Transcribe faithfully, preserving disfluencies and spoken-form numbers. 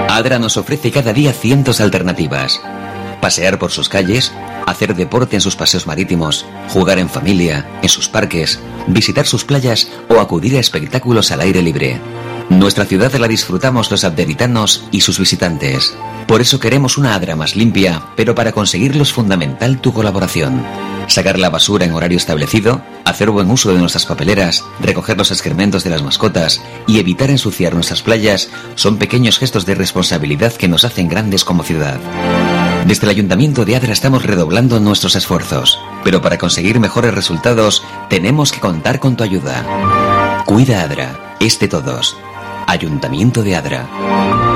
Adra nos ofrece cada día cientos de alternativas. Pasear por sus calles, hacer deporte en sus paseos marítimos, jugar en familia, en sus parques, visitar sus playas o acudir a espectáculos al aire libre. Nuestra ciudad la disfrutamos los abderitanos y sus visitantes. Por eso queremos una Adra más limpia, pero para conseguirlo es fundamental tu colaboración. Sacar la basura en horario establecido, hacer buen uso de nuestras papeleras, recoger los excrementos de las mascotas y evitar ensuciar nuestras playas son pequeños gestos de responsabilidad que nos hacen grandes como ciudad. Desde el Ayuntamiento de Adra estamos redoblando nuestros esfuerzos, pero para conseguir mejores resultados tenemos que contar con tu ayuda. Cuida Adra, es de todos. Ayuntamiento de Adra.